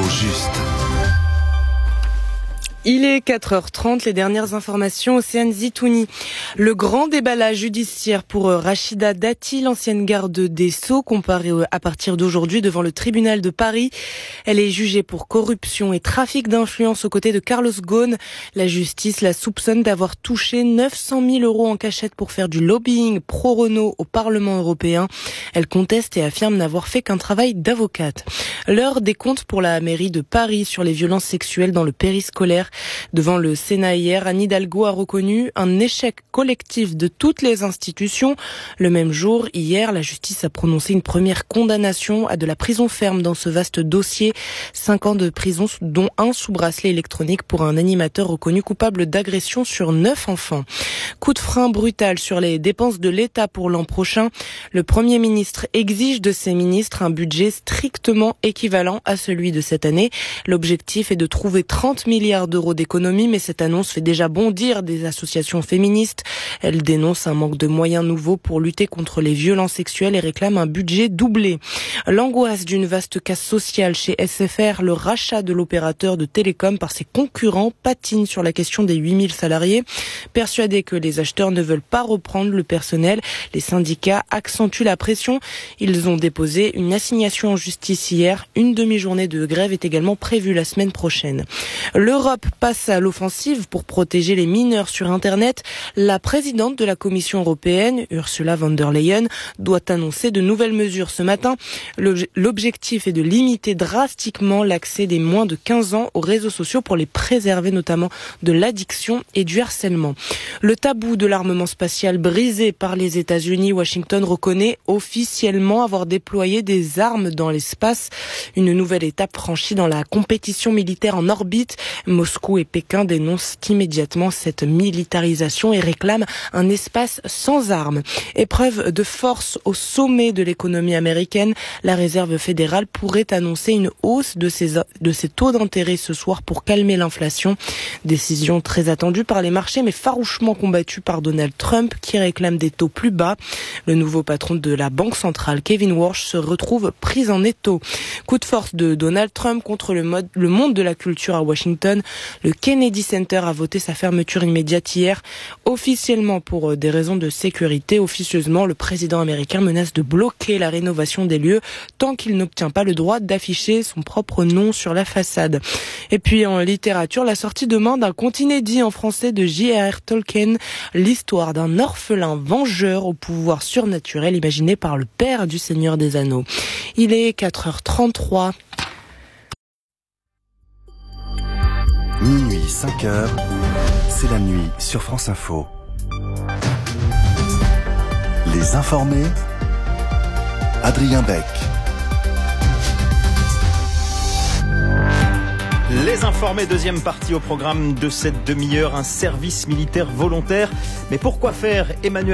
juste. Il est 4h30, les dernières informations, Océane Zitouni. Le grand déballage judiciaire pour Rachida Dati, l'ancienne garde des Sceaux, comparée à partir d'aujourd'hui devant le tribunal de Paris. Elle est jugée pour corruption et trafic d'influence aux côtés de Carlos Ghosn. La justice la soupçonne d'avoir touché 900 000 € en cachette pour faire du lobbying pro-Renault au Parlement européen. Elle conteste et affirme n'avoir fait qu'un travail d'avocate. L'heure des comptes pour la mairie de Paris sur les violences sexuelles dans le périscolaire. Devant le Sénat hier, Anne Hidalgo a reconnu un échec collectif de toutes les institutions. Le même jour, hier, la justice a prononcé une première condamnation à de la prison ferme dans ce vaste dossier. 5 ans de prison, dont 1 sous bracelet électronique pour un animateur reconnu coupable d'agression sur 9 enfants. Coup de frein brutal sur les dépenses de l'État pour l'an prochain. Le Premier ministre exige de ses ministres un budget strictement équivalent à celui de cette année. L'objectif est de trouver 30 milliards d'euros d'économie, mais cette annonce fait déjà bondir des associations féministes. Elles dénoncent un manque de moyens nouveaux pour lutter contre les violences sexuelles et réclament un budget doublé. L'angoisse d'une vaste casse sociale chez SFR, le rachat de l'opérateur de télécom par ses concurrents patine sur la question des 8000 salariés. Persuadés que les acheteurs ne veulent pas reprendre le personnel, les syndicats accentuent la pression. Ils ont déposé une assignation en justice hier. Une demi-journée de grève est également prévue la semaine prochaine. L'Europe passe à l'offensive pour protéger les mineurs sur Internet. La présidente de la Commission européenne, Ursula von der Leyen, doit annoncer de nouvelles mesures ce matin. L'objectif est de limiter drastiquement l'accès des moins de 15 ans aux réseaux sociaux pour les préserver notamment de l'addiction et du harcèlement. Le tabou de l'armement spatial brisé par les États-Unis, Washington reconnaît officiellement avoir déployé des armes dans l'espace. Une nouvelle étape franchie dans la compétition militaire en orbite. Moscou et Pékin dénoncent immédiatement cette militarisation et réclament un espace sans armes. Épreuve de force au sommet de l'économie américaine, la Réserve fédérale pourrait annoncer une hausse de ses taux d'intérêt ce soir pour calmer l'inflation. Décision très attendue par les marchés mais farouchement combattue par Donald Trump qui réclame des taux plus bas. Le nouveau patron de la Banque centrale, Kevin Warsh, se retrouve pris en étau. Coup de force de Donald Trump contre le monde de la culture à Washington. Le Kennedy Center a voté sa fermeture immédiate hier. Officiellement pour des raisons de sécurité, officieusement, le président américain menace de bloquer la rénovation des lieux tant qu'il n'obtient pas le droit d'afficher son propre nom sur la façade. Et puis en littérature, la sortie demain d'un conte inédit en français de J.R.R. Tolkien, l'histoire d'un orphelin vengeur au pouvoir surnaturel imaginé par le père du Seigneur des Anneaux. Il est 4h33. Minuit, 5h, c'est la nuit sur France Info. Les informés, Adrien Beck. Les informés, deuxième partie au programme de cette demi-heure, un service militaire volontaire. Mais pourquoi faire, Emmanuel